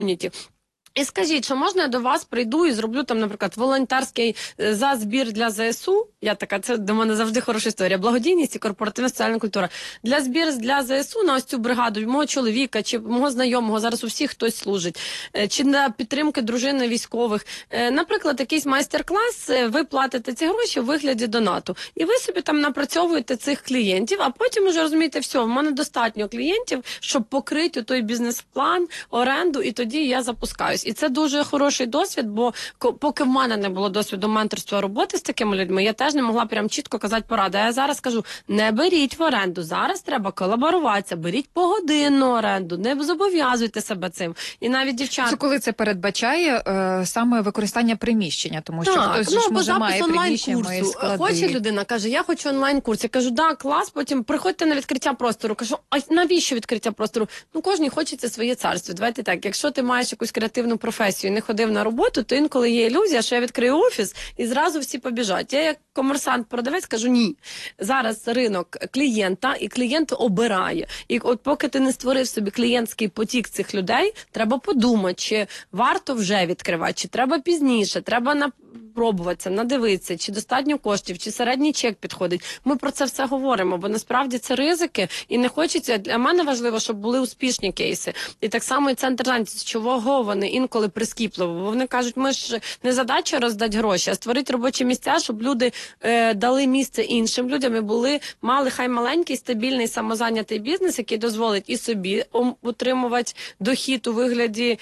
І скажіть, що можна я до вас прийду і зроблю там, наприклад, волонтерський за збір для ЗСУ. Я така, це до мене завжди хороша історія. Благодійність і корпоративна соціальна культура. Для ЗСУ на ось цю бригаду мого чоловіка чи мого знайомого, зараз у всіх хтось служить, чи на підтримки дружини військових. Наприклад, якийсь майстер-клас, ви платите ці гроші в вигляді донату. І ви собі там напрацьовуєте цих клієнтів, а потім вже розумієте, все, в мене достатньо клієнтів, щоб покрити той бізнес-план, оренду, і тоді я запускаюсь. І це дуже хороший досвід, бо поки в мене не було досвіду менторства роботи з такими людьми, я теж не могла прям чітко казати поради. А я зараз кажу, не беріть в оренду, зараз треба колаборуватися, беріть погодинну оренду, не зобов'язуйте себе цим. І навіть дівчата... Це коли це передбачає саме використання приміщення, тому що хтось ж може має приміщення, має склади. Хоче людина, каже, я хочу онлайн-курс. Я кажу, да, клас, потім приходьте на відкриття простору. Кажу, а навіщо відкриття простору? Ну, кожній хочеться своє царство. Давайте так, якщо ти маєш якусь креативну професію і не ходив на роботу, то інколи є ілюзія, що я відкрию офіс і зразу всі побіжать. Я як комерсант-продавець кажу, ні. Зараз ринок клієнта, і клієнт обирає. І от поки ти не створив собі клієнтський потік цих людей, треба подумати, чи варто вже відкривати, чи треба пізніше, треба пробуватися, надивитися, чи достатньо коштів, чи середній чек підходить. Ми про це все говоримо, бо насправді це ризики, і не хочеться, для мене важливо, щоб були успішні кейси. І так само і центр зайнятості, чого вони інколи прискіпливо, бо вони кажуть, ми ж не задача роздати гроші, а створити робочі місця, щоб люди дали місце іншим людям і мали хай маленький, стабільний, самозайнятий бізнес, який дозволить і собі отримувати дохід у вигляді,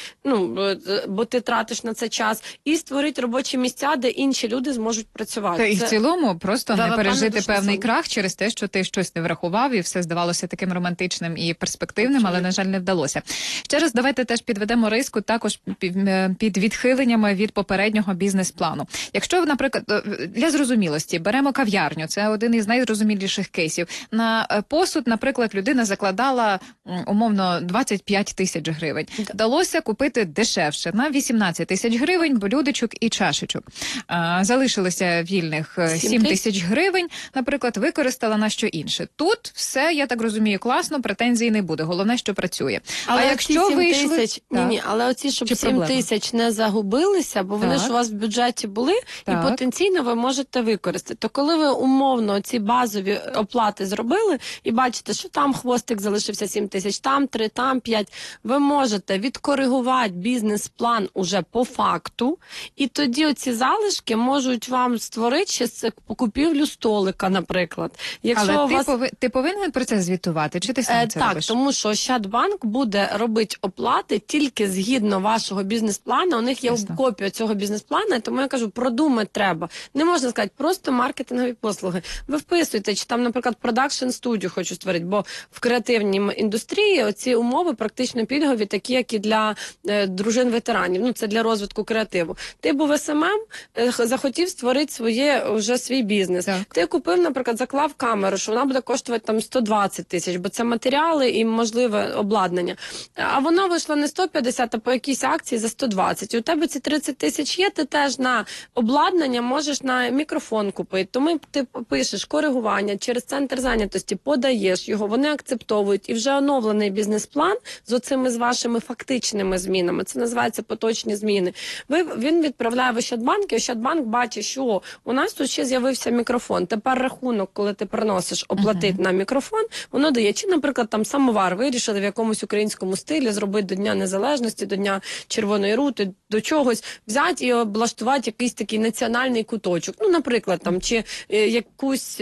бо ти тратиш на це час, і створити робочі місця, де інші люди зможуть працювати. Та і в цілому просто не пережити певний крах через те, що ти щось не врахував, і все здавалося таким романтичним і перспективним, але, на жаль, не вдалося. Ще раз, давайте теж підведемо риску також під відхиленнями від попереднього бізнес-плану. Якщо, наприклад, для зрозумілості, беремо кав'ярню, це один із найзрозуміліших кейсів. На посуд, наприклад, людина закладала, умовно, 25 тисяч гривень. Вдалося купити дешевше, на 18 тисяч гривень, блюдечок і чашечок. Залишилося вільних 7 тисяч гривень, наприклад, використала на що інше. Тут все, я так розумію, класно, претензій не буде. Головне, що працює. Але якщо вийшли... але оці, щоб 7 тисяч не загубилися, бо вони ж у вас в бюджеті були, і потенційно ви можете використати. То коли ви умовно ці базові оплати зробили, і бачите, що там хвостик залишився 7 тисяч, там 3, там 5, ви можете відкоригувати бізнес-план уже по факту, і тоді оці залишки можуть вам створити ще купівлю столика, наприклад. Якщо але ти повинен про це звітувати, чи ти сам це робиш? Так, тому що Ощадбанк буде робити оплати тільки згідно вашого бізнес-плану. У них є копія цього бізнес-плану, тому я кажу, продумати треба. Не можна сказати, просто маркетингові послуги. Ви вписуєте, чи там, наприклад, продакшн-студію хочу створити, бо в креативній індустрії оці умови практично пільгові, такі, як і для дружин ветеранів. Це для розвитку креативу. Ти був СММ, захотів створити свій бізнес. Так. Ти купив, наприклад, заклав камеру, що вона буде коштувати там 120 тисяч, бо це матеріали і можливе обладнання. А воно вийшло не 150, а по якійсь акції за 120. І у тебе ці 30 тисяч є, ти теж на обладнання можеш на мікрофон купити. Тому ти пишеш коригування через центр зайнятості, подаєш його, вони акцептовують. І вже оновлений бізнес-план з оцими вашими фактичними змінами, це називається поточні зміни, він відправляє в Ощадбанк, і Ощадбанк бачить, що у нас тут ще з'явився мікрофон. Тепер рахунок, коли ти приносиш оплатити на мікрофон, воно дає. Чи, наприклад, там самовар вирішили в якомусь українському стилі зробити до Дня Незалежності, до Дня Червоної рути, до чогось взяти і облаштувати якийсь такий національний куточок. Наприклад, там, чи якусь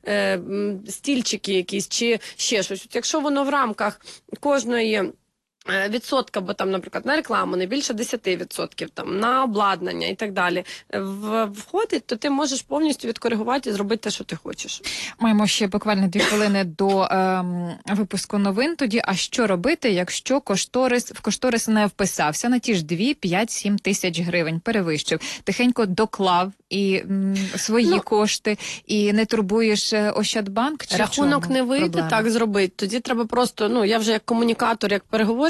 стільчики якісь, чи ще щось. Якщо воно в рамках кожної відсотка, бо там, наприклад, на рекламу не більше 10%, там, на обладнання і так далі, входить, то ти можеш повністю відкоригувати і зробити те, що ти хочеш. Маємо ще буквально 2 хвилини до випуску новин. Тоді, а що робити, якщо в кошторис не вписався на ті ж 2, 5, 7 тисяч гривень, перевищив, тихенько доклав і свої кошти, і не турбуєш Ощадбанк? Чи рахунок не вийде так зробити, тоді треба просто, я вже як комунікатор, як переговорщик,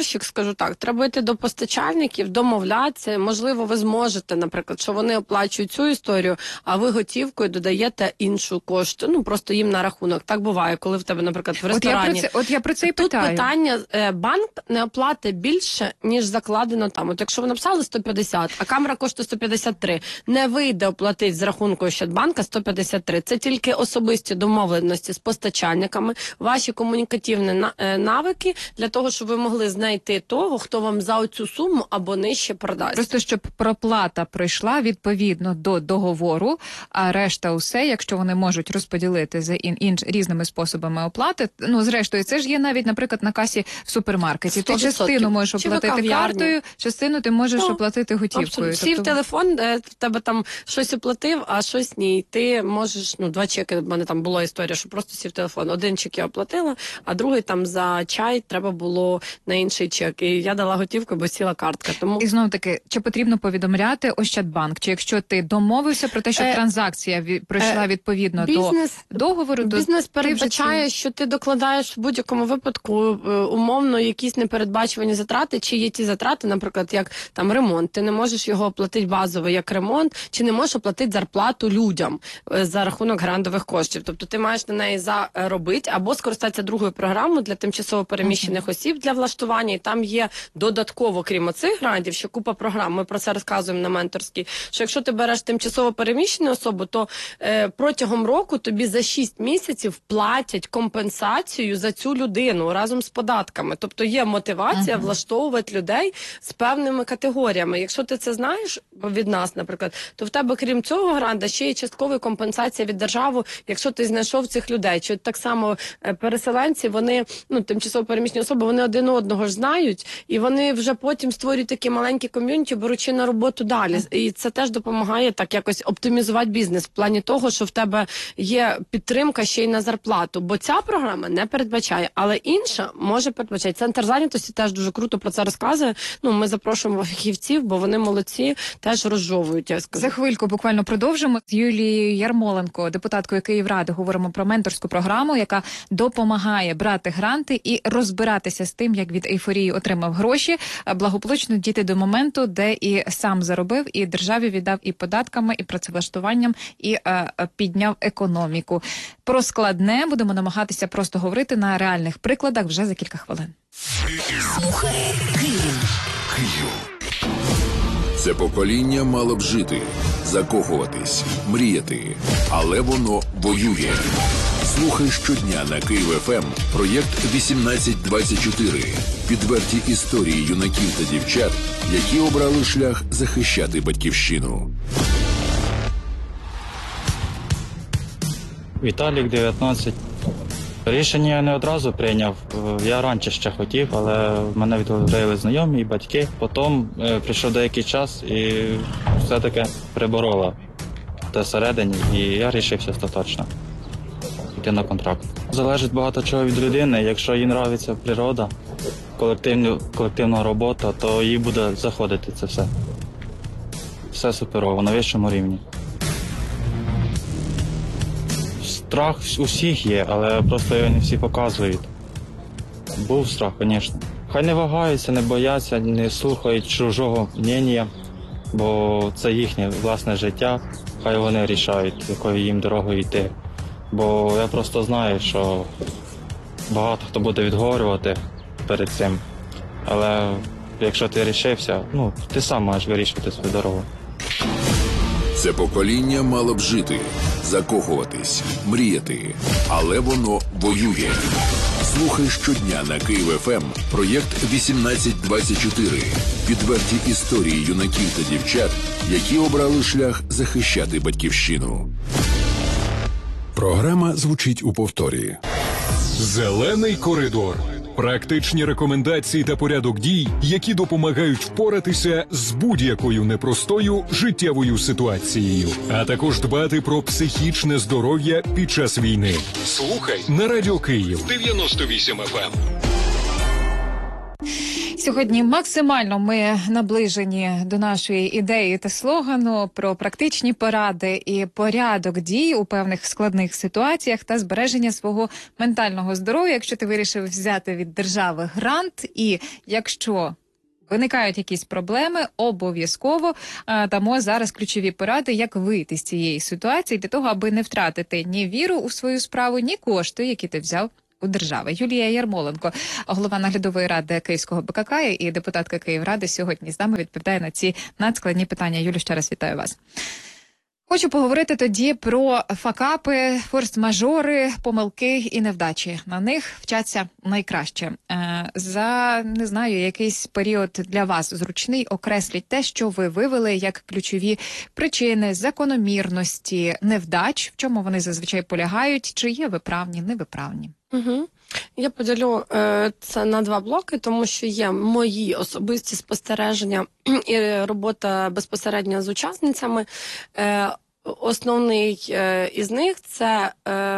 переборщик, скажу так, треба йти до постачальників, домовлятися, можливо, ви зможете, наприклад, що вони оплачують цю історію, а ви готівкою додаєте іншу кошту, ну, просто їм на рахунок. Так буває, коли в тебе, наприклад, в ресторані. От я про це і питаю. Тут питання, банк не оплатить більше, ніж закладено там. От якщо ви написали 150, а камера коштує 153, не вийде оплатити з рахунку Ощадбанка 153. Це тільки особисті домовленості з постачальниками, ваші комунікативні навики для того, щоб ви могли знайти того, хто вам за оцю суму або нижче продасть. Просто щоб проплата пройшла відповідно до договору, а решта усе, якщо вони можуть розподілити за різними способами оплати, ну, зрештою, це ж є навіть, наприклад, на касі в супермаркеті. 100%. Ти частину можеш оплатити картою, частину ти можеш оплатити готівкою. Сів телефон, в тебе там щось оплатив, а щось ні. Ти можеш, 2 чеки, в мене там була історія, що просто сів телефон. Один чек я оплатила, а другий там за чай треба було на інший чек. І я дала готівку, бо сіла картка. Тому... І знову таки, чи потрібно повідомляти Ощадбанк? Чи якщо ти домовився про те, що транзакція пройшла відповідно до договору, то бізнес передбачає, що ти докладаєш в будь-якому випадку умовно якісь непередбачувані затрати, чи є ті затрати, наприклад, як там ремонт. Ти не можеш його оплатити базово як ремонт, чи не можеш оплатити зарплату людям за рахунок грантових коштів. Тобто ти маєш на неї заробити або скористатися другою програмою для тимчасово переміщених осіб для влаштування. І там є додатково, крім оцих грантів, ще купа програм. Ми про це розказуємо на менторській. Що якщо ти береш тимчасово переміщену особу, то протягом року тобі за 6 місяців платять компенсацію за цю людину разом з податками. Тобто є мотивація влаштовувати людей з певними категоріями. Якщо ти це знаєш від нас, наприклад, то в тебе, крім цього гранта, ще є часткова компенсація від держави, якщо ти знайшов цих людей. Чи так само переселенці, вони, тимчасово переміщені особи, вони один одного ж знають, і вони вже потім створюють такі маленькі ком'юніті, беручи на роботу далі. І це теж допомагає так якось оптимізувати бізнес в плані того, що в тебе є підтримка ще й на зарплату. Бо ця програма не передбачає, але інша може передбачати. Центр зайнятості теж дуже круто про це розказує. Ми запрошуємо фахівців, бо вони молодці, теж розжовують, я скажу. За хвильку буквально продовжимо. З Юлією Ярмоленко, депутаткою Київради, говоримо про менторську програму, яка допомагає брати гранти і розбиратися з тим, як від ейфорії отримав гроші, благополучно дійти до моменту, де і сам заробив, і державі віддав і податками, і працевлаштуванням, і підняв економіку. Про складне будемо намагатися просто говорити на реальних прикладах вже за кілька хвилин. Слухай Київ. Це покоління мало б жити, закохуватись, мріяти, але воно воює. Слухай щодня на Київ ФМ проєкт 1824. Підверті історії юнаків та дівчат, які обрали шлях захищати батьківщину. Віталік, 19. Рішення я не одразу прийняв. Я раніше ще хотів, але мене відговорили знайомі і батьки. Потім прийшов деякий час і все-таки приборола те всередині, і я рішився остаточно йти на контракт. Залежить багато чого від людини. Якщо їй подобається природа, колективна робота, то їй буде заходити це все. Все суперово, на вищому рівні. Страх у всіх є, але просто його не всі показують. Був страх, звісно. Хай не вагаються, не бояться, не слухають чужого мнення, бо це їхнє власне життя. Хай вони рішають, якою їм дорогою йти. Бо я просто знаю, що багато хто буде відговорювати перед цим. Але якщо ти рішився, ти сам маєш вирішувати свою дорогу. Це покоління мало б жити, закохуватись, мріяти, але воно воює. Слухай щодня на Київ ФМ проєкт 1824. Підверті історії юнаків та дівчат, які обрали шлях захищати батьківщину. Програма звучить у повторі. Зелений коридор. Практичні рекомендації та порядок дій, які допомагають впоратися з будь-якою непростою життєвою ситуацією, а також дбати про психічне здоров'я під час війни. Слухай на Радіо Київ 98 FM. Сьогодні максимально ми наближені до нашої ідеї та слогану про практичні поради і порядок дій у певних складних ситуаціях та збереження свого ментального здоров'я. Якщо ти вирішив взяти від держави грант, і якщо виникають якісь проблеми, обов'язково дамо зараз ключові поради, як вийти з цієї ситуації для того, аби не втратити ні віру у свою справу, ні кошти, які ти взяв у держави. Юлія Ярмоленко, голова наглядової ради Київського БКК і депутатка Київради, сьогодні з нами відповідає на ці надскладні питання. Юлю, ще раз вітаю вас. Хочу поговорити тоді про факапи, форс-мажори, помилки і невдачі. На них вчаться найкраще. За, не знаю, якийсь період для вас зручний, окресліть те, що ви вивели як ключові причини, закономірності, невдач, в чому вони зазвичай полягають, чи є виправні, невиправні. Угу. Я поділю це на два блоки, тому що є мої особисті спостереження і робота безпосередньо з учасницями. Основний із них – це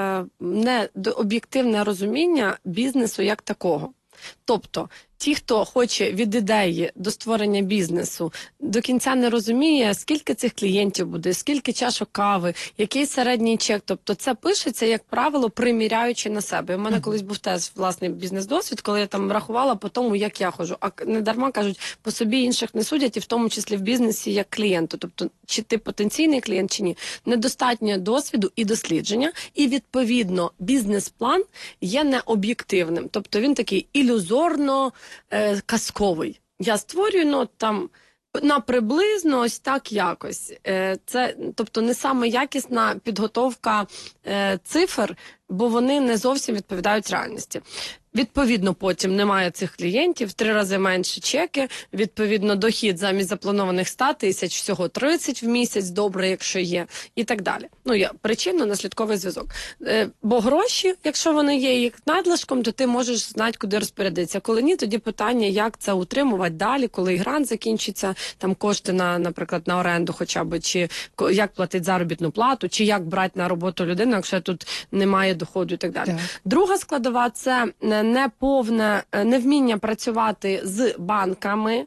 об'єктивне розуміння бізнесу як такого. Тобто, ті, хто хоче від ідеї до створення бізнесу, до кінця не розуміє, скільки цих клієнтів буде, скільки чашок кави, який середній чек. Тобто це пишеться, як правило, приміряючи на себе. У мене колись був теж власний бізнес-досвід, коли я там рахувала по тому, як я ходжу. А не дарма кажуть, по собі інших не судять, і в тому числі в бізнесі як клієнту. Тобто, чи ти потенційний клієнт, чи ні. Недостатньо досвіду і дослідження. І, відповідно, бізнес-план є необ'єктивним. Тобто він такий ілюзорно казковий. Я створюю, там, на приблизно ось так якось. Це, тобто, не саме якісна підготовка цифр, бо вони не зовсім відповідають реальності. Відповідно, потім немає цих клієнтів, в 3 рази менше чеки, відповідно, дохід замість запланованих 100 тисяч, всього 30 в місяць, добре, якщо є, і так далі. Є причинно-наслідковий зв'язок. Бо гроші, якщо вони є їх надлишком, то ти можеш знати, куди розпорядитися. Коли ні, тоді питання, як це утримувати далі, коли і грант закінчиться, там кошти, наприклад, на оренду хоча б, чи як платити заробітну плату, чи як брати на роботу людину, якщо тут немає доходу і так далі. Так. Друга складова – це неповне невміння працювати з банками,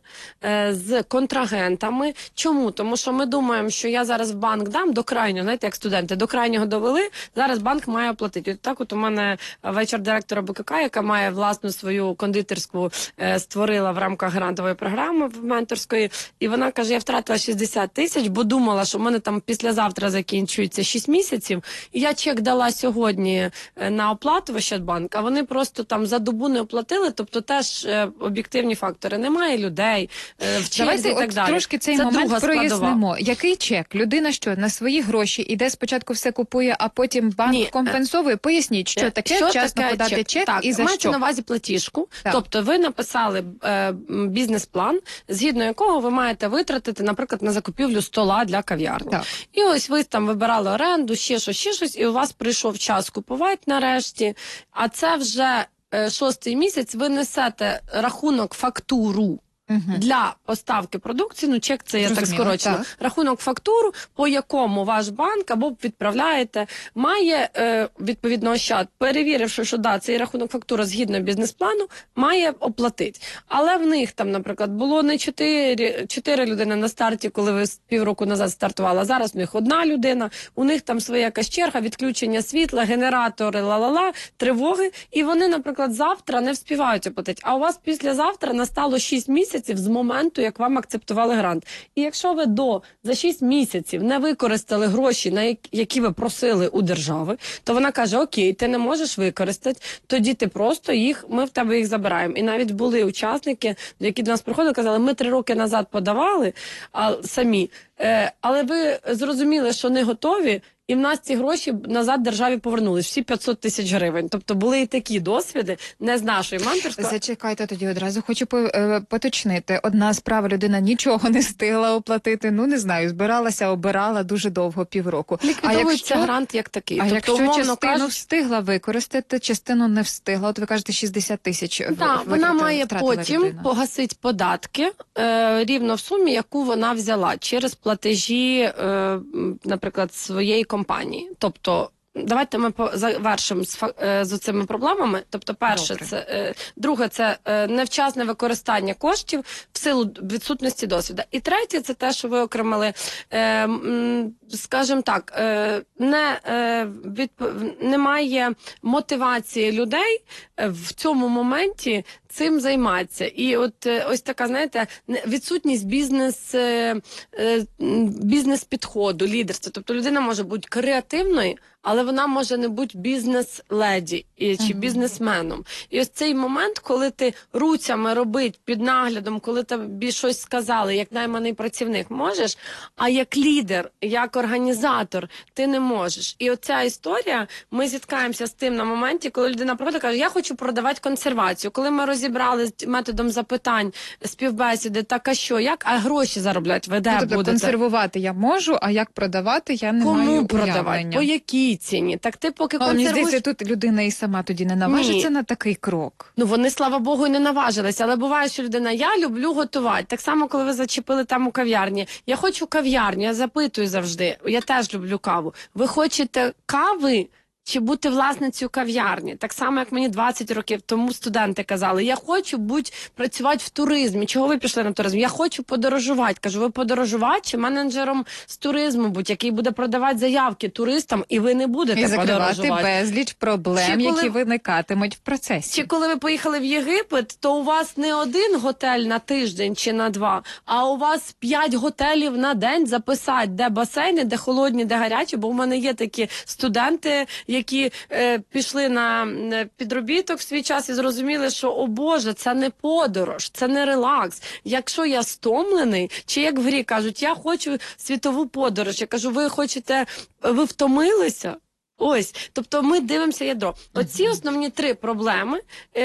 з контрагентами. Чому? Тому що ми думаємо, що я зараз в банк дам до крайнього, знаєте, як студенти, до крайнього довели, зараз банк має оплатити. Так от у мене вечір-директора БКК, яка має власну свою кондитерську, створила в рамках грантової програми менторської, і вона каже, я втратила 60 тисяч, бо думала, що в мене там післязавтра закінчується 6 місяців, і я чек дала сьогодні на оплату в Ощадбанк, а вони просто там за добу не оплатили, тобто теж об'єктивні фактори. Немає людей в черзі і так далі. Трошки цей момент прояснимо. Який чек? Людина що, на свої гроші іде спочатку все купує, а потім банк компенсовує? Поясніть, що таке вчасно подати чек так, і за мається що? на увазі платіжку. Так. Тобто ви написали бізнес-план, згідно якого ви маєте витратити, наприклад, на закупівлю стола для кав'ярні. Так. І ось ви там вибирали оренду, ще щось, і у вас прийшов час купувати нарешті, а це вже 6-й місяць, ви несете рахунок, фактуру для поставки продукції, чек це я так скорочено, рахунок, фактуру, по якому ваш банк або відправляєте, має, відповідно, Ощад, перевіривши, що цей рахунок, фактура згідно бізнес-плану, має оплатити. Але в них там, наприклад, було не 4 людини на старті, коли ви півроку назад стартували, а зараз в них 1 людина, у них там своя якась черга, відключення світла, генератори, тривоги, і вони, наприклад, завтра не вспівають оплатити, а у вас післязавтра настало 6 місяців з моменту, як вам акцептували грант. І якщо ви за 6 місяців не використали гроші, на які ви просили у держави, то вона каже, окей, ти не можеш використати, тоді ти просто ми в тебе їх забираємо. І навіть були учасники, які до нас приходили, казали, ми 3 роки назад подавали самі, але ви зрозуміли, що не готові, і в нас ці гроші назад державі повернулись, всі 500 тисяч гривень. Тобто були і такі досвіди, не з нашої менторської. Зачекайте тоді одразу. Хочу поточнити. Одна справа, людина нічого не встигла оплатити, не знаю, збиралася, обирала дуже довго, півроку. Ліквідовується грант як такий. А тобто, якщо частину встигла використати, частину не встигла, от ви кажете 60 тисяч. Так, вона має потім погасити податки рівно в сумі, яку вона взяла через платежі, наприклад, своєї компанії. Тобто Давайте ми завершимо з цими проблемами. Тобто, перше, друге, це невчасне використання коштів в силу відсутності досвіду. І третє, це те, що ви окремили, скажімо так, немає мотивації людей в цьому моменті цим займатися. І от ось така, знаєте, відсутність бізнес-підходу, лідерства. Тобто людина може бути креативною, але вона може не бути бізнес-леді чи бізнесменом. І ось цей момент, коли ти руцями робить під наглядом, коли тобі щось сказали, як найманий працівник, можеш, а як лідер, як організатор, ти не можеш. І оця історія, ми зіткаємося з тим на моменті, коли людина приходить і каже, я хочу продавати консервацію. Коли ми розібрали методом запитань, співбесіди, так а що, як, а гроші заробляти, ви де будете? Консервувати я можу, а як продавати, я не маю Кому продавати? уявлення. По якій ціні? Так ти поки Але мені консервуєш... здається, тут людина і сама тоді не наважиться на такий крок. Ну, вони, слава Богу, і не наважилися. Але буває, що людина, я люблю готувати. Так само, коли ви зачепили тему кав'ярні. Я хочу кав'ярню, я запитую завжди. Я теж люблю каву. Ви хочете кави? Чи бути власницею кав'ярні? Так само, як мені 20 років тому студенти казали, я хочу працювати в туризмі. Чого ви пішли на туризм? Я хочу подорожувати. Кажу, ви подорожувати чи менеджером з туризму будь, який буде продавати заявки туристам, і ви не будете подорожувати. І закривати безліч проблем, які виникатимуть в процесі. Чи коли ви поїхали в Єгипет, то у вас не один готель на тиждень чи на 2, а у вас 5 готелів на день записати, де басейни, де холодні, де гарячі, бо в мене є такі студенти, які пішли на підробіток в свій час і зрозуміли, що, о Боже, це не подорож, це не релакс. Якщо я стомлений, чи як в грі кажуть, я хочу світову подорож. Я кажу, ви втомилися? Ось, тобто ми дивимося ядро. Оці основні 3 проблеми,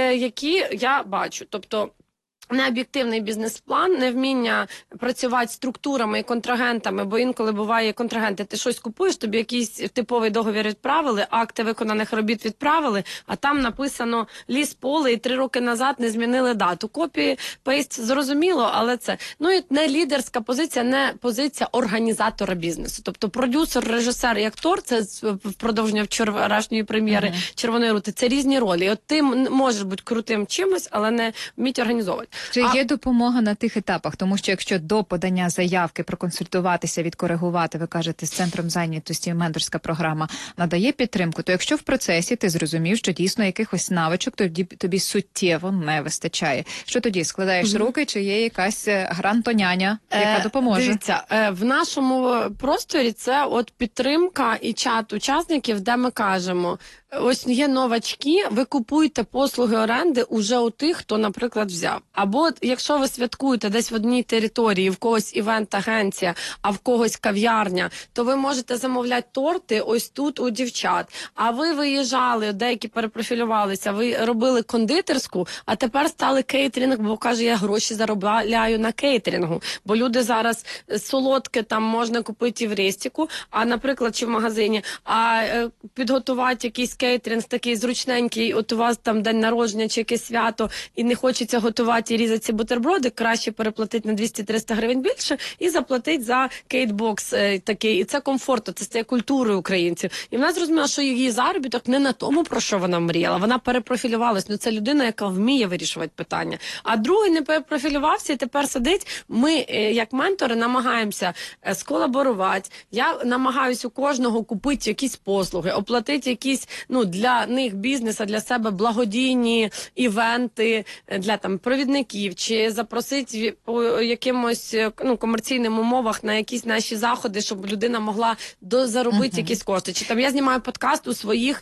які я бачу. Тобто, необ'єктивний бізнес-план, невміння працювати з структурами і контрагентами, бо інколи буває контрагенти, ти щось купуєш, тобі якийсь типовий договір відправили, акти виконаних робіт відправили, а там написано ліс поле і 3 роки назад не змінили дату. Копії, пейст, зрозуміло, але це. Ну і не лідерська позиція, не позиція організатора бізнесу. Тобто продюсер, режисер і актор, це в продовження вчорашньої прем'єри «Червоної рути», це різні ролі. І от ти можеш бути крутим чимось, але не вміть організовувати. Чи є допомога на тих етапах? Тому що якщо до подання заявки проконсультуватися, відкоригувати, ви кажете, з центром зайнятості менторська програма надає підтримку, то якщо в процесі ти зрозумів, що дійсно якихось навичок тобі суттєво не вистачає, що тоді? Складаєш руки, чи є якась грантоняня, яка допоможе? Дивіться, в нашому просторі це от підтримка і чат учасників, де ми кажемо, ось є новачки, ви купуєте послуги оренди уже у тих, хто, наприклад, взяв. Або якщо ви святкуєте десь в одній території, в когось івент-агенція, а в когось кав'ярня, то ви можете замовляти торти ось тут у дівчат. А ви виїжджали, деякі перепрофілювалися, ви робили кондитерську, а тепер стали кейтеринг, бо каже, я гроші заробляю на кейтерингу. Бо люди зараз солодке там можна купити і в рестіку, а, наприклад, чи в магазині, а підготувати якийсь кейтеринг такий зручненький, от у вас там день народження чи якесь свято, і не хочеться готувати і різати ці бутерброди, краще переплатити на 200-300 гривень більше і заплатити за кейтбокс такий. І це комфортно, це стає культурою українців. І вона зрозуміла, що її заробіток не на тому, про що вона мріяла. Вона перепрофілювалась. Ну, це людина, яка вміє вирішувати питання. А другий не перепрофілювався і тепер сидить. Ми, як ментори, намагаємося сколаборувати. Я намагаюся у кожного купити якісь послуги, оплатити якісь, ну, для них бізнес, а для себе благодійні івенти для там провідників, чи запросити по якимось, ну, комерційним умовах на якісь наші заходи, щоб людина могла заробити якісь кошти. Чи там я знімаю подкаст у своїх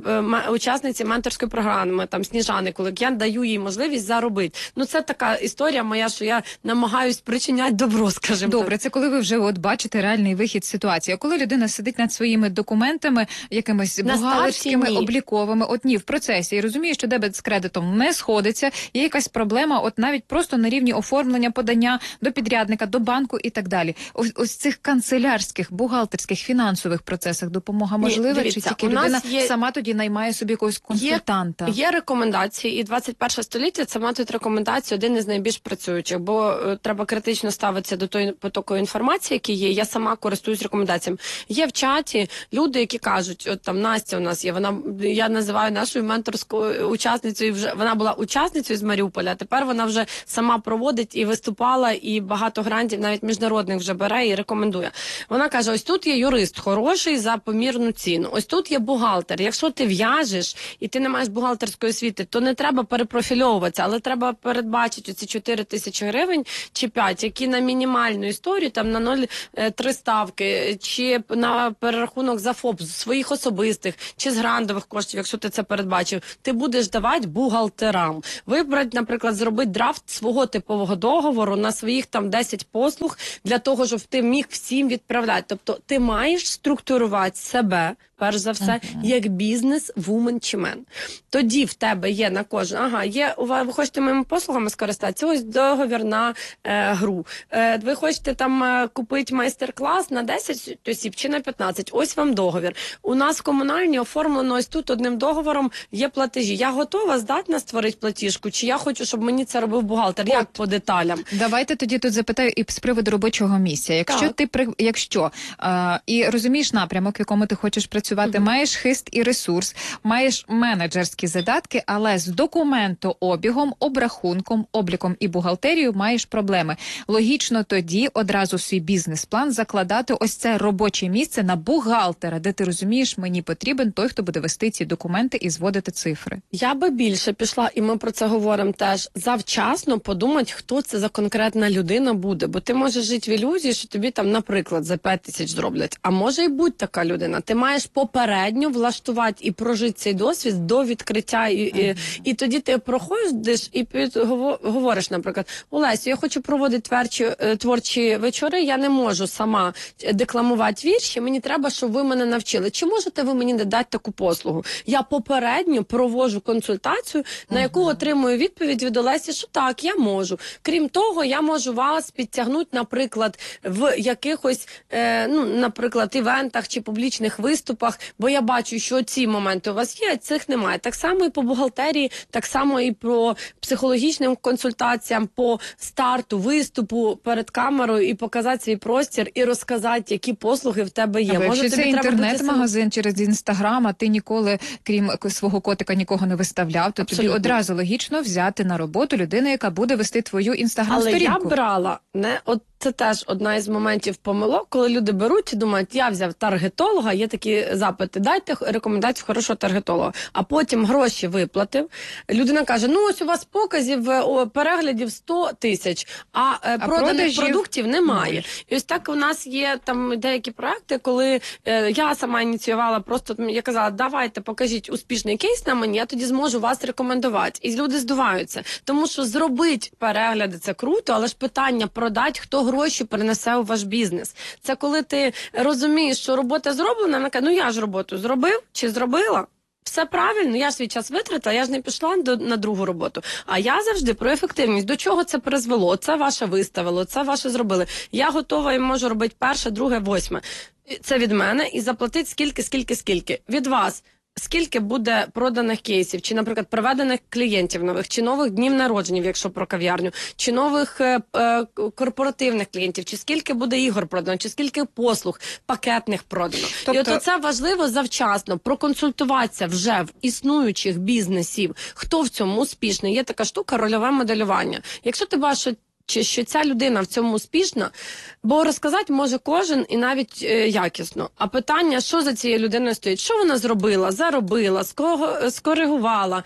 учасниці менторської програми, там Сніжани, коли я даю їй можливість заробити. Ну, це така історія моя, що я намагаюсь причиняти добро, скажімо так. Добре, це коли ви вже от бачите реальний вихід з ситуації. А коли людина сидить над своїми документами, якимись бухгалтерськими, обліковими, от ні, в процесі, і розуміє, що дебет з кредитом не сходиться, є якась проблема, от навіть просто на рівні оформлення подання до підрядника, до банку і так далі. Ось цих канцелярських, бухгалтерських, фінансових процесах допомога можлива? Дивіться, чи тільки у нас людина є- сама тоді наймає собі якогось консультанта? Є рекомендації, і 21 століття це мати рекомендації один із найбільш працюючих, бо треба критично ставитися до тої потоку інформації, які є. Я сама користуюсь рекомендаціями. Є в чаті люди, які кажуть, от там Настя у нас є, я називаю нашою менторською учасницею, вже вона була учасницею з Маріуполя, а тепер вона вже сама проводить і виступала, і багато грантів, навіть міжнародних вже бере і рекомендує. Вона каже, ось тут є юрист хороший за помірну ціну, ось тут є бухгалтер. Якщо ти в'яжеш і ти не маєш бухгалтерської освіти, то не треба перепрофільовуватися, але треба передбачити ці 4 тисячі гривень чи 5, які на мінімальну історію, там на 0,3 ставки, чи на перерахунок за ФОП з своїх особистих, чи з грантових коштів, якщо ти це передбачив, ти будеш давати бухгалтерам. Вибрати, наприклад, зробити драфт свого типового договору на своїх там 10 послуг для того, щоб ти міг всім відправляти. Тобто ти маєш структурувати себе, перш за все, як бізнес-вумен чи мен. Тоді в тебе є на кожен, ви хочете моїми послугами скористатися, ось договір на гру. Ви хочете там купити майстер-клас на 10 осіб чи на 15, ось вам договір. У нас в комунальній оформлено ось тут одним договором є платежі. Я готова, здатна створити платіжку, чи я хочу, щоб мені це робив бухгалтер, як по деталям. Давайте тоді тут запитаю і з приводу робочого місця. Якщо і розумієш напрямок, в якому ти хочеш працювати, маєш хист і ресурс, маєш менеджерські задатки, але з документообігом, обрахунком, обліком і бухгалтерією маєш проблеми. Логічно тоді одразу свій бізнес-план закладати ось це робоче місце на бухгалтера, де ти розумієш, мені потрібен той, хто буде вести ці документи і зводити цифри. Я би більше пішла, і ми про це говоримо теж, завчасно подумати, хто це за конкретна людина буде. Бо ти можеш жити в ілюзії, що тобі там, наприклад, за 5 тисяч зроблять. А може й будь така людина. Ти маєш попередньо влаштувати і прожити цей досвід до відкриття. І тоді ти проходиш і говориш, наприклад, Олесю, я хочу проводити творчі вечори, я не можу сама декламувати вірші, мені треба, щоб ви мене навчили. Чи можете ви мені дати таку послугу? Я попередньо проводжу консультацію, на яку отримую відповідь від Олесі, що так, я можу. Крім того, я можу вас підтягнути, наприклад, в якихось, наприклад, івентах чи публічних виступах, бо я бачу, що ці моменти у вас є, а цих немає. Так само і по бухгалтерії, так само і по психологічним консультаціям, по старту, виступу перед камерою і показати свій простір, і розказати, які послуги в тебе є. Може, тобі це треба інтернет-магазин через Інстаграм, а ти ніколи, крім свого котика, нікого не виставляв, то тобі одразу логічно взяти на роботу людину, яка буде вести твою інстаграм-сторінку. Але я брала це теж одна із моментів помилок, коли люди беруть і думають, я взяв таргетолога, є такі запити, дайте рекомендацію хорошого таргетолога, а потім гроші виплатив. Людина каже, ось у вас показів, переглядів 100 тисяч, а проданих продуктів немає. І ось так у нас є там деякі проекти, коли я сама ініціювала, просто я казала, давайте покажіть успішний кейс на мені, я тоді зможу вас рекомендувати. І люди здуваються. Тому що зробити перегляди – це круто, але ж питання продати, хто гроші принесе у ваш бізнес. Це коли ти розумієш, що робота зроблена, вона каже, я ж роботу зробив чи зробила. Все правильно, я ж свій час витратила, я ж не пішла на другу роботу. А я завжди про ефективність. До чого це призвело? Це ваше виставило, це ваше зробили. Я готова і можу робити 1, 2, 8. Це від мене і заплатити скільки. Від вас. Скільки буде проданих кейсів, чи, наприклад, приведених клієнтів нових, чи нових днів народження, якщо про кав'ярню, чи нових корпоративних клієнтів, чи скільки буде ігор продано, чи скільки послуг пакетних продано. Тобто... І це важливо завчасно проконсультуватися вже в існуючих бізнесів, хто в цьому успішний. Є така штука рольове моделювання. Якщо ти бачиш, що ця людина в цьому успішна, бо розказати може кожен і навіть якісно. А питання, що за цією людиною стоїть? Що вона зробила, заробила, скоригувала,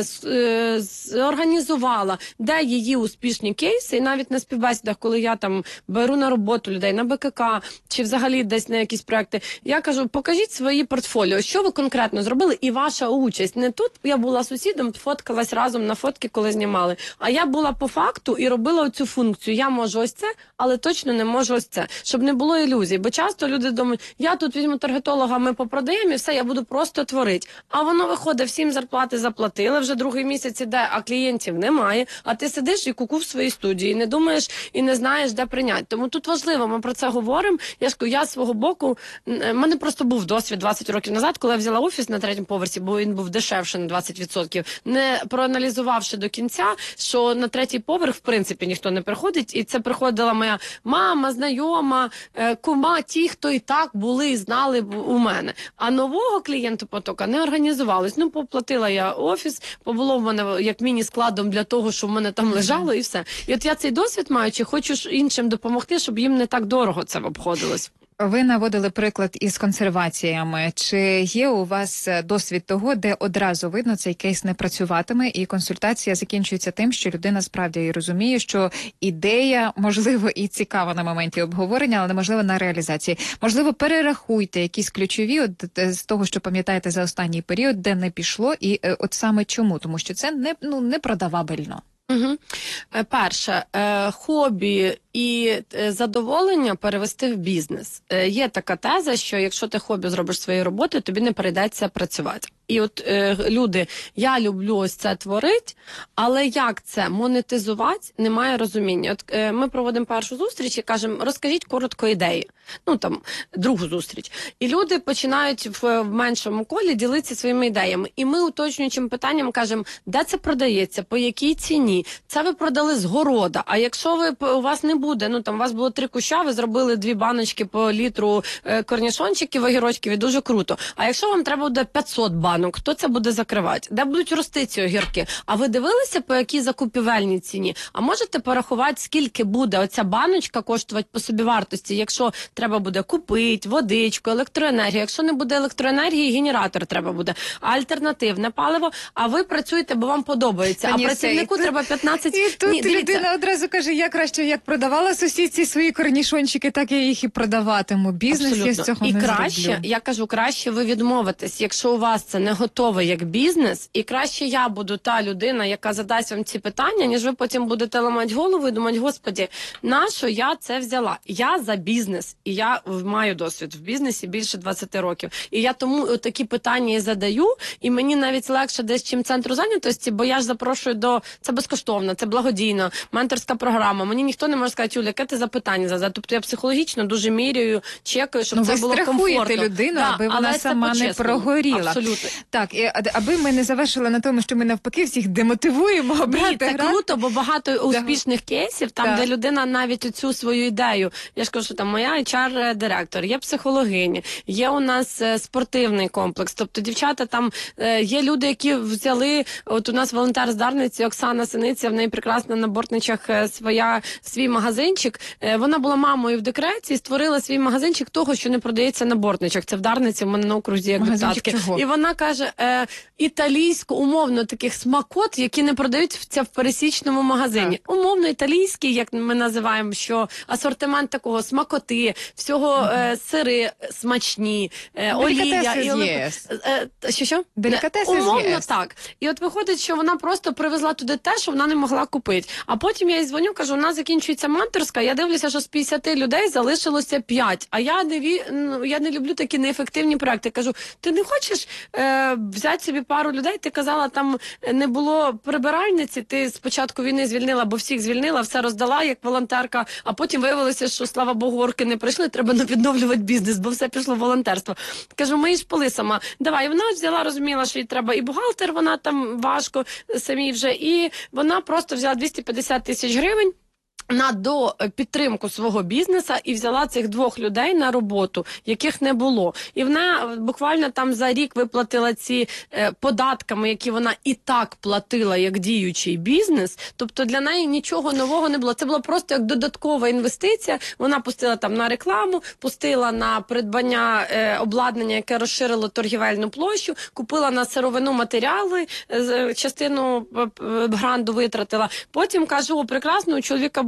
організувала, де її успішні кейси, і навіть на співбесідах, коли я там беру на роботу людей, на БКК, чи взагалі десь на якісь проекти, я кажу, покажіть свої портфоліо, що ви конкретно зробили і ваша участь. Не тут я була сусідом, фоткалась разом на фотки, коли знімали, а я була по факту і робила оцю цю функцію, я можу ось це, але точно не можу ось це. Щоб не було ілюзій. Бо часто люди думають, я тут візьму таргетолога, ми попродаємо і все, я буду просто творити. А воно виходить, всім зарплати заплатили, вже другий місяць іде, а клієнтів немає, а ти сидиш і куку в своїй студії, не думаєш і не знаєш, де прийняти. Тому тут важливо, ми про це говоримо. Я з свого боку, в мене просто був досвід 20 років назад, коли я взяла офіс на 3-му поверсі, бо він був дешевше на 20%, не проаналізувавши до кінця, що на 3-й поверх, в принципі, ніхто не приходить, і це приходила моя мама, знайома, кума, ті, хто і так були і знали у мене. А нового клієнтопотока не організувалось. Ну, поплатила я офіс, побуло в мене як міні-складом для того, щоб в мене там лежало і все. І от я цей досвід маючи, хочу ж іншим допомогти, щоб їм не так дорого це обходилось. Ви наводили приклад із консерваціями. Чи є у вас досвід того, де одразу видно, цей кейс не працюватиме, і консультація закінчується тим, що людина справді і розуміє, що ідея, можливо, і цікава на моменті обговорення, але неможливо на реалізації. Можливо, перерахуйте якісь ключові з того, що пам'ятаєте за останній період, де не пішло, і от саме чому? Тому що це не продавабельно. Угу. Перше, хобі і задоволення перевести в бізнес. Є така теза, що якщо ти хобі зробиш своєю роботою, тобі не прийдеться працювати. І от люди, я люблю ось це творити, але як це монетизувати, немає розуміння. От ми проводимо першу зустріч і кажемо, розкажіть коротко ідеї. Ну там, другу зустріч. І люди починають в меншому колі ділитися своїми ідеями. І ми уточнюючим питанням кажемо, де це продається, по якій ціні. Це ви продали з города. А якщо у вас не буде, ну там у вас було 3 куща, ви зробили 2 баночки по літру корнішончиків, огірочків, і дуже круто. А якщо вам треба буде 500 банок, хто це буде закривати? Де будуть рости ці огірки? А ви дивилися, по якій закупівельній ціні? А можете порахувати, скільки буде оця баночка коштувати по собівартості, якщо треба буде купити водичку, електроенергію. Якщо не буде електроенергії, генератор треба буде. А альтернативне паливо, а ви працюєте, бо вам подобається. А працівнику треба 15... І тут людина одразу каже, я краще як продавала сусідці свої корнішончики, так я їх і продаватиму. Бізнес я з цього не краще, зроблю. я кажу, краще ви відмовитесь, якщо у вас це не готове як бізнес, і краще я буду та людина, яка задасть вам ці питання, ніж ви потім будете ламати голову і думати, господі, нащо я це взяла? Я за бізнес, і я маю досвід в бізнесі більше 20 років. І я тому такі питання і задаю, і мені навіть легше десь, чим центру зайнятості, бо я ж запрошую це безкоштовно, це благодійно, менторська програма. Мені ніхто не може сказати, Юля, яке ти запитання задати? Тобто я психологічно дуже міряю, чекаю, щоб це було комфортно. Ви страхуєте людину, аби вона сама не прогоріла. Абсолютно. Так, аби ми не завершили на тому, що ми навпаки всіх демотивуємо обрати це круто, бо багато успішних кейсів, там, де людина навіть оцю свою ідею, я ж кажу, що там моя HR-директор, є психологиня, є у нас спортивний комплекс, тобто дівчата там, є люди, які взяли, от у нас волонтер з Дарниці, Оксана Синиця, в неї прекрасно на Бортничах свій магазинчик, вона була мамою в декреті і створила свій магазинчик того, що не продається на Бортничах, це в Дарниці, в мене на окрузі як депутатки. І вона каже, італійську, умовно, таких смакот, які не продаються в пересічному магазині. Так. Умовно італійський, як ми називаємо, що асортимент такого смакоти, всього сири смачні, олія. Що? Делікатеси умовно з ЄС. Так. І от виходить, що вона просто привезла туди те, що вона не могла купити. А потім я їй дзвоню, кажу, у нас закінчується менторська, я дивлюся, що з 50 людей залишилося 5. А я не люблю такі неефективні проекти. Кажу, ти не хочеш взяти собі пару людей? Ти казала, там не було прибиральниці, ти спочатку війни звільнила, бо всіх звільнила, все роздала як волонтерка, а потім виявилося, що, слава Богу, орки не прийшли, треба відновлювати бізнес, бо все пішло в волонтерство. Кажу, мої шпали сама. Давай, вона взяла, розуміла, що їй треба і бухгалтер, вона там важко самій вже, і вона просто взяла 250 тисяч гривень на підтримку свого бізнеса і взяла цих 2 людей на роботу, яких не було. І вона буквально там за рік виплатила ці податками, які вона і так платила як діючий бізнес. Тобто для неї нічого нового не було. Це було просто як додаткова інвестиція. Вона пустила там на рекламу, пустила на придбання обладнання, яке розширило торгівельну площу, купила на сировину матеріали, частину гранду витратила. Потім кажу, прекрасно, у чоловіка було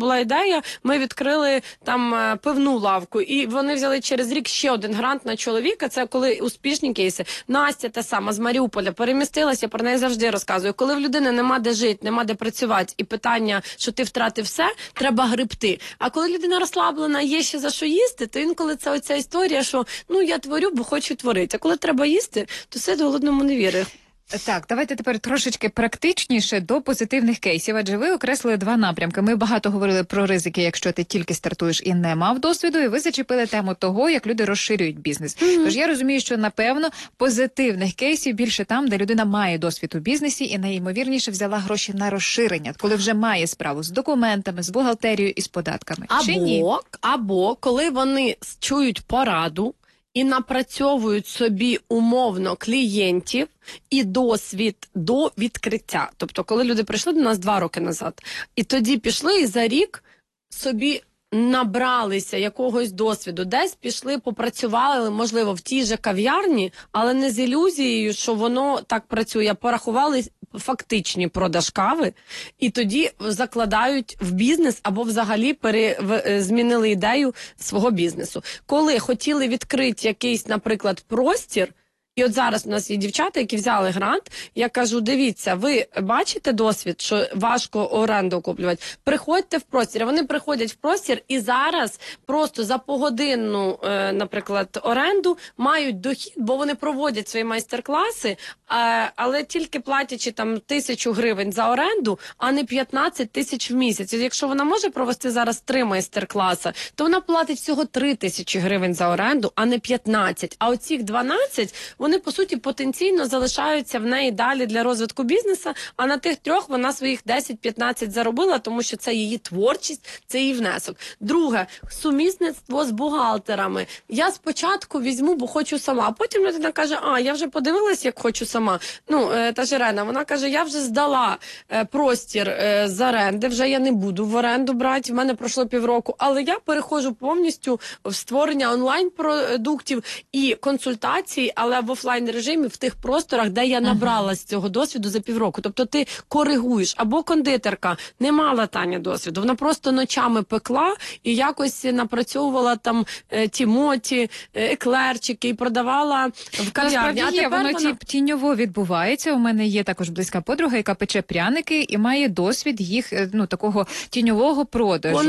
була ідея, ми відкрили там пивну лавку, і вони взяли через рік ще один грант на чоловіка, це коли успішні кейси. Настя та сама з Маріуполя перемістилася, про неї завжди розказую. Коли в людини нема де жити, нема де працювати, і питання, що ти втратив все, треба гребти. А коли людина розслаблена, є ще за що їсти, то інколи це оця історія, що я творю, бо хочу творити. А коли треба їсти, то все голодному не вірить. Так, давайте тепер трошечки практичніше до позитивних кейсів, адже ви окреслили два напрямки. Ми багато говорили про ризики, якщо ти тільки стартуєш і не мав досвіду, і ви зачепили тему того, як люди розширюють бізнес. Тож я розумію, що, напевно, позитивних кейсів більше там, де людина має досвід у бізнесі і найімовірніше взяла гроші на розширення, коли вже має справу з документами, з бухгалтерією і з податками. Чи ні? Або коли вони чують пораду, і напрацьовують собі умовно клієнтів і досвід до відкриття. Тобто, коли люди прийшли до нас 2 роки назад, і тоді пішли і за рік собі набралися якогось досвіду, десь пішли, попрацювали, можливо, в тій же кав'ярні, але не з ілюзією, що воно так працює, порахували фактичні продаж кави, і тоді закладають в бізнес або взагалі змінили ідею свого бізнесу. Коли хотіли відкрити якийсь, наприклад, простір, і от зараз у нас є дівчата, які взяли грант, я кажу, дивіться, ви бачите досвід, що важко оренду окуплювати? Приходьте в простір. Вони приходять в простір і зараз просто за погодинну, наприклад, оренду мають дохід, бо вони проводять свої майстер-класи, але тільки платячи там 1000 гривень за оренду, а не 15 тисяч в місяць. І якщо вона може провести зараз 3 майстер-класи, то вона платить всього 3000 гривень за оренду, а не 15. А оцих 12, вони, по суті, потенційно залишаються в неї далі для розвитку бізнесу, а на тих 3 вона своїх 10-15 заробила, тому що це її творчість, це її внесок. Друге, сумісництво з бухгалтерами. Я спочатку візьму, бо хочу сама, а потім людина каже, я вже подивилась, як хочу сама. Та ж Ірена, вона каже, я вже здала простір з оренди, вже я не буду в оренду брати, в мене пройшло півроку, але я переходжу повністю в створення онлайн-продуктів і консультацій, але в офлайн режимі в тих просторах, де я набралась цього досвіду за півроку. Тобто ти коригуєш. Або кондитерка не мала Таня досвіду, вона просто ночами пекла і якось напрацьовувала там тімоті, еклерчики і продавала в кав'ярні. Насправді є, воно тіньово відбувається. У мене є також близька подруга, яка пече пряники і має досвід їх, такого тіньового продажу.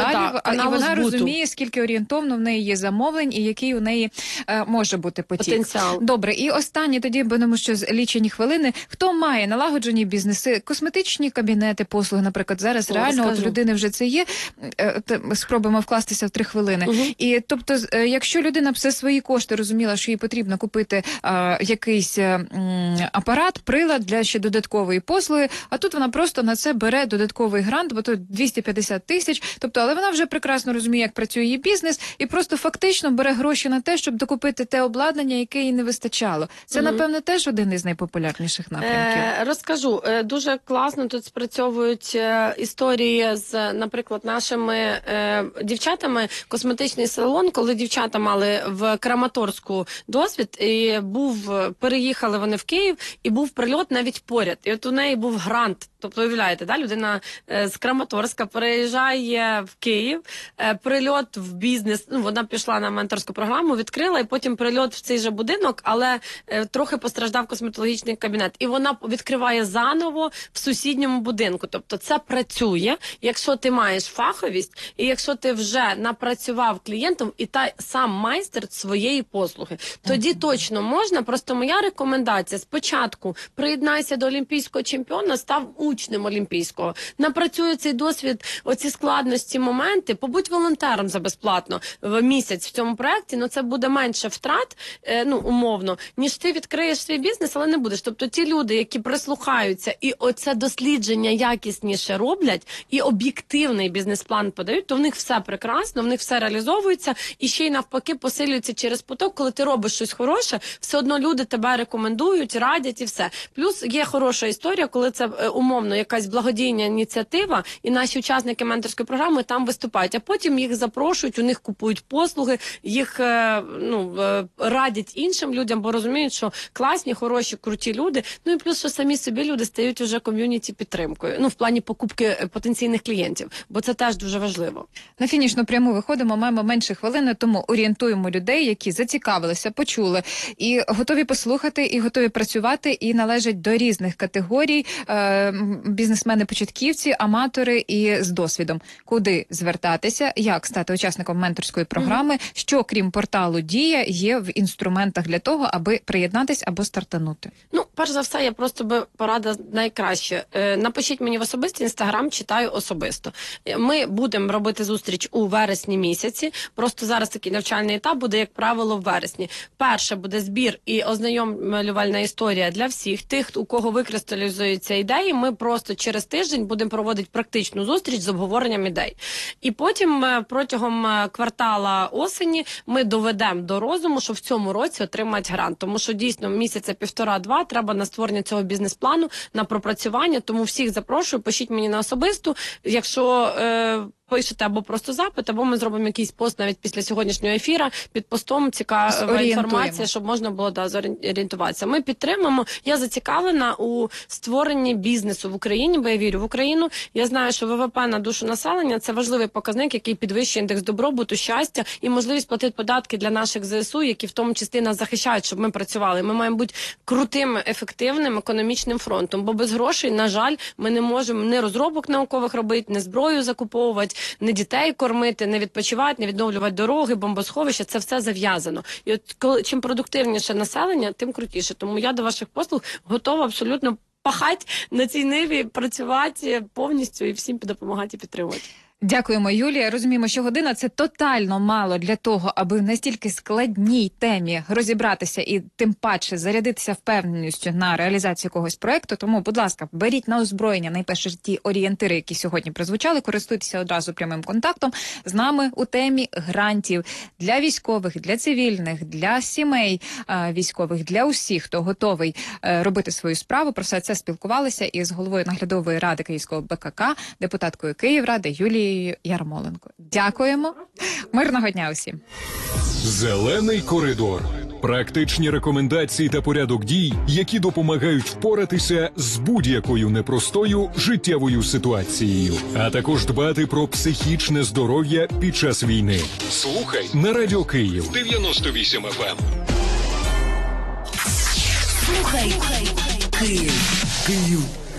Вона розуміє, скільки орієнтовно в неї є замовлень і який у неї може бути потенціал. Добре, і останнє тоді, будемо що з лічені хвилини. Хто має налагоджені бізнеси, косметичні кабінети, послуги, наприклад, зараз реально от людини вже це є. Спробуємо вкластися в 3 хвилини. І тобто, якщо людина б за свої кошти розуміла, що їй потрібно купити якийсь апарат, прилад для ще додаткової послуги, а тут вона просто на це бере додатковий грант, бо то 250 тисяч. Тобто, але вона вже прекрасно розуміє, як працює її бізнес, і просто фактично бере гроші на те, щоб докупити те обладнання, яке їй не вистачало. Це, напевно, теж один із найпопулярніших напрямків. Розкажу. Дуже класно тут спрацьовують історії з, наприклад, нашими дівчатами. Косметичний салон, коли дівчата мали в Краматорську досвід, і переїхали вони в Київ, і був прильот навіть поряд. І от у неї був грант. Тобто, уявляєте, людина з Краматорська переїжджає в Київ, прильот в бізнес, вона пішла на менторську програму, відкрила, і потім прильот в цей же будинок, але трохи постраждав косметологічний кабінет. І вона відкриває заново в сусідньому будинку. Тобто це працює, якщо ти маєш фаховість, і якщо ти вже напрацював клієнтом, і сам майстер своєї послуги. Тоді точно можна, просто моя рекомендація, спочатку приєднайся до олімпійського чемпіона, став учнем олімпійського, напрацює цей досвід, оці складності, моменти, побудь волонтером за безплатно в місяць в цьому проєкті, це буде менше втрат, умовно, ніж ти відкриєш свій бізнес, але не будеш. Тобто ті люди, які прислухаються і оце дослідження якісніше роблять, і об'єктивний бізнес-план подають, то в них все прекрасно, в них все реалізовується, і ще й навпаки посилюється через поток, коли ти робиш щось хороше, все одно люди тебе рекомендують, радять і все. Плюс є хороша історія, коли це умовно умовно якась благодійна ініціатива, і наші учасники менторської програми там виступають, а потім їх запрошують, у них купують послуги, їх радять іншим людям, бо розуміють, що класні, хороші, круті люди. Ну і плюс, що самі собі люди стають уже ком'юніті підтримкою. Ну, в плані покупки потенційних клієнтів, бо це теж дуже важливо. На фінішну пряму виходимо, маємо менше хвилини, тому орієнтуємо людей, які зацікавилися, почули і готові послухати, і готові працювати, і належать до різних категорій, бізнесмени-початківці, аматори і з досвідом. Куди звертатися, як стати учасником менторської програми, що крім порталу «Дія» є в інструментах для того, аби приєднатись або стартанути? Ну, перш за все, я просто би порада найкраще. Напишіть мені в особисті, Інстаграм читаю особисто. Ми будемо робити зустріч у вересні місяці. Просто зараз такий навчальний етап буде, як правило, в вересні. Перше буде збір і ознайомлювальна історія для всіх тих, у кого викристалізуються ідеї. Ми просто через тиждень будемо проводити практичну зустріч з обговоренням ідей. І потім протягом квартала осені ми доведемо до розуму, що в цьому році отримати грант. Тому що дійсно місяця 1,5-2 треба на створення цього бізнес-плану, на пропрацювання. Тому всіх запрошую, пишіть мені на особисту. Якщо пишете або просто запит, або ми зробимо якийсь пост навіть після сьогоднішнього ефіра. Під постом цікава інформація, щоб можна було зорієнтуватися. Ми підтримуємо. Я зацікавлена у створенні бізнесу в Україні, бо я вірю в Україну. Я знаю, що ВВП на душу населення – це важливий показник, який підвищує індекс добробуту, щастя і можливість платити податки для наших ЗСУ, які в тому числі нас захищають, щоб ми працювали. Ми маємо бути крутим, ефективним економічним фронтом, бо без грошей, на жаль, ми не можемо ні розробок наукових робити, ні зброю закуповувати, не дітей кормити, не відпочивати, не відновлювати дороги, бомбосховища, це все зав'язано. І от чим продуктивніше населення, тим крутіше. Тому я до ваших послуг готова абсолютно пахати на цій ниві, працювати повністю і всім допомагати і підтримувати. Дякуємо, Юлія. Розуміємо, що година – це тотально мало для того, аби в настільки складній темі розібратися і тим паче зарядитися впевненістю на реалізацію якогось проєкту. Тому, будь ласка, беріть на озброєння найперше ті орієнтири, які сьогодні прозвучали, користуйтеся одразу прямим контактом з нами у темі грантів для військових, для цивільних, для сімей військових, для усіх, хто готовий робити свою справу. Про все це спілкувалися із головою наглядової ради Київського БКК, депутаткою Київради Юлією Ярмоленко. Дякуємо. Мирного дня усім. Зелений коридор. Практичні рекомендації та порядок дій, які допомагають впоратися з будь-якою непростою життєвою ситуацією, а також дбати про психічне здоров'я під час війни. Слухай на Радіо Київ 98 FM. Слухай Київ. Київ